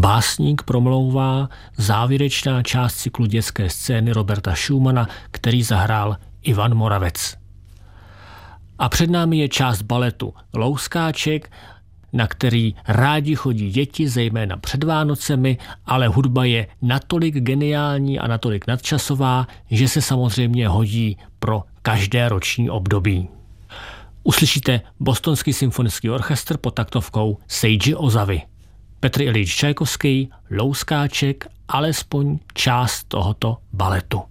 Básník promlouvá závěrečná část cyklu dětské scény Roberta Schumana, který zahrál Ivan Moravec. A před námi je část baletu Louskáček, na který rádi chodí děti, zejména před Vánocemi, ale hudba je natolik geniální a natolik nadčasová, že se samozřejmě hodí pro každé roční období. Uslyšíte Bostonský symfonický orchestr pod taktovkou Seiji Ozavy. Petr Iljič Čajkovský, Louskáček, alespoň část tohoto baletu.